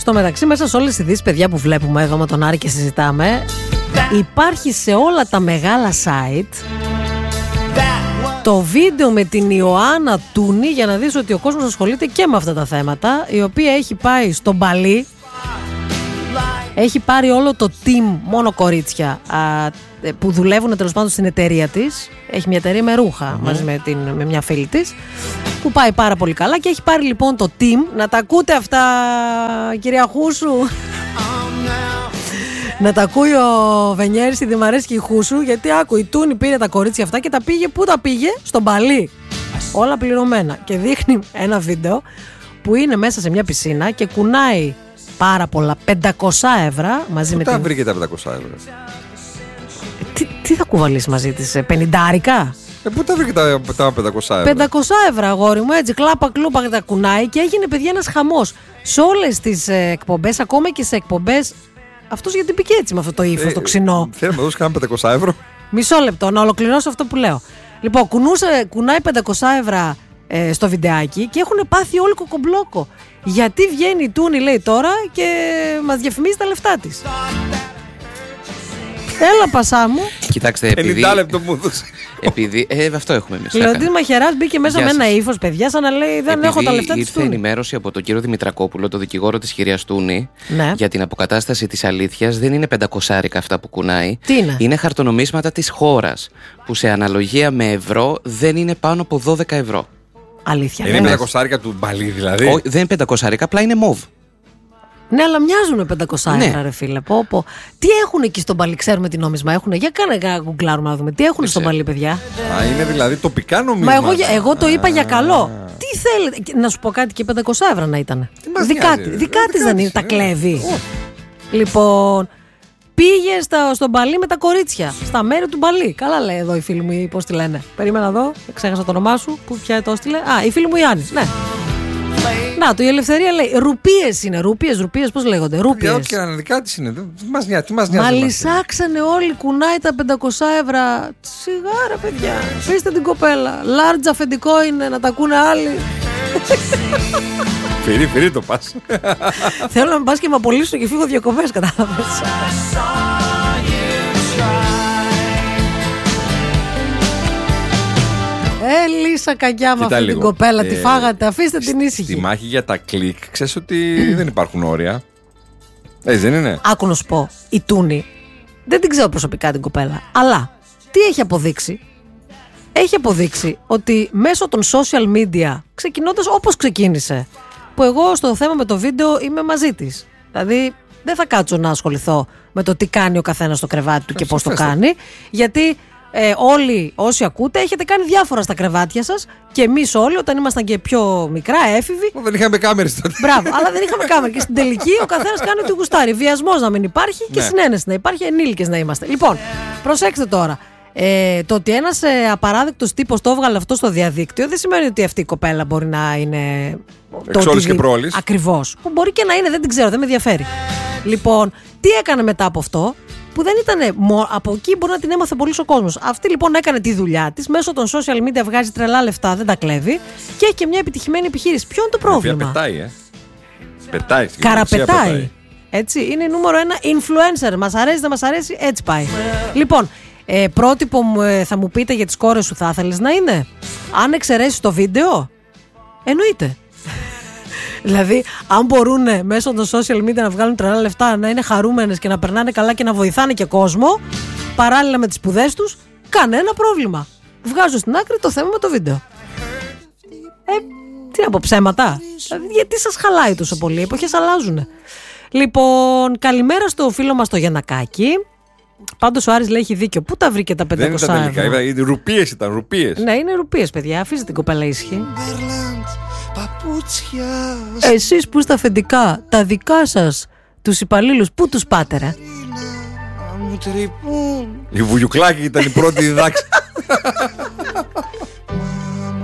Στο μεταξύ, μέσα σε όλες τις ειδήσεις, παιδιά, που βλέπουμε εδώ με τον Άρη και συζητάμε, υπάρχει σε όλα τα μεγάλα site το βίντεο με την Ιωάννα Τούνη, για να δεις ότι ο κόσμος ασχολείται και με αυτά τα θέματα, η οποία έχει πάει στο Μπαλί, έχει πάρει όλο το team, μόνο κορίτσια που δουλεύουν τέλος πάντων στην εταιρεία της. Έχει μια εταιρεία με ρούχα μαζί με μια φίλη της, που πάει πάρα πολύ καλά, και έχει πάρει λοιπόν το team. Να τα ακούτε αυτά, κυρία Χούσου. Να τα ακούει ο Βενιέρης, η Δημαρέσκη, η Χούσου, γιατί άκου, η Τούνη πήρε τα κορίτσια αυτά και τα πήγε, πού τα πήγε? Στον Μπαλί. Όλα πληρωμένα. Και δείχνει ένα βίντεο που είναι μέσα σε μια πισίνα και κουνάει πάρα πολλά, 500 ευρώ μαζί με την... Πού τα βρήκε τα 500 ευρώ? Τι θα κουβαλήσει μαζί της, 50άρικα? Πού τα βρήκε τα 500 ευρώ? 500 ευρώ, αγόρι μου, έτσι, κλάπα κλούπα τα κουνάει, και έγινε, παιδιά, ένας χαμός σε όλες τις εκπομπές, ακόμα και σε εκπομπές. Αυτός γιατί μπήκε έτσι με αυτό το ύφος, το ξινό. Θέλω να δώσει κάνα 500 ευρώ. Μισό λεπτό, να ολοκληρώσω αυτό που λέω. Λοιπόν, κουνάει 500 ευρώ στο βιντεάκι και έχουν πάθει όλοι κοκομπλόκο. Γιατί βγαίνει η Τούνη, λέει, τώρα και μας διαφημίζει τα λεφτά της. Έλα, πασά μου. Κοιτάξτε, 50 λεπτό μου έδωσε. Επειδή. Αυτό έχουμε εμείς. Λεοντής Μαχαιράς μπήκε μέσα με ένα ύφος, παιδιά, σαν να λέει δεν έχω τα λεφτά της Τούνη. Ήρθε ενημέρωση από τον κύριο Δημητρακόπουλο, το δικηγόρο της κυρίας Τούνη, ναι, για την αποκατάσταση της αλήθειας. Δεν είναι 500 αυτά που κουνάει. Τι είναι? Είναι χαρτονομίσματα της χώρας, που σε αναλογία με ευρώ δεν είναι πάνω από 12 ευρώ. Αλήθεια. Είναι 500 του Μπαλί, δηλαδή. Όχι, δεν είναι 500, απλά είναι μοβ. Ναι, αλλά μοιάζουν με 500 Ναι. ευρώ, ρε φίλε. Πω. Τι έχουν εκεί στον Μπαλί, ξέρουμε τι νόμισμα έχουν? Για κάνε γκουγκλάρουμε να δούμε. Τι έχουν στον Μπαλί, παιδιά? Είναι δηλαδή τοπικά νομίσματα. Μα εγώ το είπα για καλό. Τι θέλετε? Να σου πω κάτι, και 500 ευρώ να ήταν. Δικά της δεν είναι, τα κλέβει. Λοιπόν, πήγε στον Μπαλί με τα κορίτσια. Στα μέρη του Μπαλί. Καλά λέει εδώ η φίλη μου, πώς τη λένε. Περίμενα εδώ, ξέχασα το όνομά σου. Ποια το έστειλε? Η φίλη μου η Άννη. Ναι. Να, η Ελευθερία λέει ρουπίες είναι. Ρουπίες, πώς λέγονται? Ρούπιες. Ό,τι και να δικά της είναι. Τι μας νοιάζει. Μα λυσάξανε όλοι, κουνάει τα 500 ευρώ. Σιγάρα, παιδιά. Αφήστε την κοπέλα. Λάρτζ αφεντικό είναι, να τα ακούνε άλλοι. Φυρί το πας. Θέλω να με πας και με απολύσω και φύγω διακοπές, κατάλαβες. Λύσα καγιά με αυτή την κοπέλα, τη φάγατε, αφήστε την ήσυχη. Στη μάχη για τα κλικ, ξέρεις ότι δεν υπάρχουν όρια. Έτσι δεν είναι? Άκου να σου πω, η Τούνη, δεν την ξέρω προσωπικά την κοπέλα, αλλά τι έχει αποδείξει? Έχει αποδείξει ότι μέσω των social media, ξεκινώντας όπως ξεκίνησε, που εγώ στο θέμα με το βίντεο είμαι μαζί της. Δηλαδή δεν θα κάτσω να ασχοληθώ με το τι κάνει ο καθένας στο κρεβάτι του και πώς το κάνει, γιατί όλοι όσοι ακούτε έχετε κάνει διάφορα στα κρεβάτια σας, και εμείς όλοι όταν ήμασταν και πιο μικρά, έφηβοι. Δεν είχαμε κάμερες τότε. Μπράβο, αλλά δεν είχαμε κάμερα. Και στην τελική ο καθένας κάνει ό,τι γουστάρει. Βιασμός να μην υπάρχει και συνένεση να υπάρχει, ενήλικες να είμαστε. Λοιπόν, προσέξτε τώρα. Το ότι ένας απαράδεκτος τύπος το έβγαλε αυτό στο διαδίκτυο δεν σημαίνει ότι αυτή η κοπέλα μπορεί να είναι. Εξ και πρόλης. Ακριβώς. Που μπορεί και να είναι, δεν την ξέρω, δεν με ενδιαφέρει. Λοιπόν, τι έκανε μετά από αυτό? Που δεν ήταν. Από εκεί μπορεί να την έμαθε πολύ ο κόσμος. Αυτή λοιπόν έκανε τη δουλειά της. Μέσω των social media βγάζει τρελά λεφτά, δεν τα κλέβει. Και έχει και μια επιτυχημένη επιχείρηση. Ποιο είναι το πρόβλημα? Πετάει, Πετάει. Καραπετάει. Έτσι. Είναι νούμερο 1 influencer. Μας αρέσει, δεν μας αρέσει, έτσι πάει. Λοιπόν, πρότυπο θα μου πείτε για τις κόρες σου θα ήθελες να είναι? Αν εξαιρέσεις το βίντεο, εννοείται. Δηλαδή, αν μπορούν μέσω των social media να βγάλουν τρελά λεφτά, να είναι χαρούμενες και να περνάνε καλά και να βοηθάνε και κόσμο, παράλληλα με τις σπουδές τους, κανένα πρόβλημα. Βγάζω στην άκρη το θέμα με το βίντεο. Τι να πω, ψέματα? Δηλαδή, γιατί σας χαλάει τόσο πολύ? Οι εποχές αλλάζουν. Λοιπόν, καλημέρα στο φίλο μας το Γιαννακάκη. Πάντως ο Άρης λέει έχει δίκιο. Πού τα βρήκε τα 500 ευρώ? Δεν ήταν τελικά, ρουπίες ήταν, ρουπίες. Ναι, είναι ρουπίες, παιδιά. Αφήστε την κοπέλα ήσυχη. Εσείς που είστε αφεντικά, τα δικά σας, τους υπαλλήλους, πού τους πάτε, ρε? Η Βουγιουκλάκη ήταν η πρώτη διδάξη.